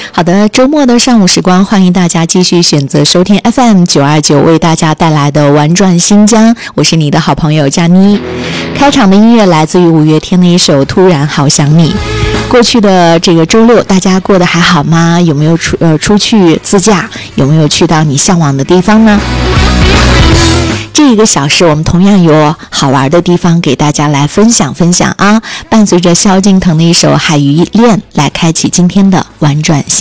好的，周末的上午时光，欢迎大家继续选择收听 FM929 为大家带来的玩转新疆，我是你的好朋友佳妮。开场的音乐来自于五月天的一首《突然好想你》。过去的这个周六，大家过得还好吗？有没有出去自驾？有没有去到你向往的地方呢？这一个小时，我们同样有好玩的地方给大家来分享分享啊！伴随着萧敬腾的一首《海鱼恋》，来开启今天的玩转新。